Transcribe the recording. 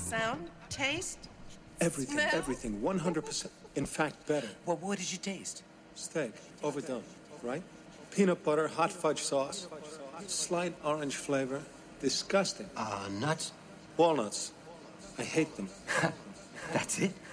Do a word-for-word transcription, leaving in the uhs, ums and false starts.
Sound? Taste? Everything, Smell? everything, one hundred percent. In fact, better. Well, what did you taste? Steak, overdone, right? Peanut butter, hot fudge sauce, slight orange flavor. Disgusting. Uh, nuts? Walnuts. I hate them. That's it?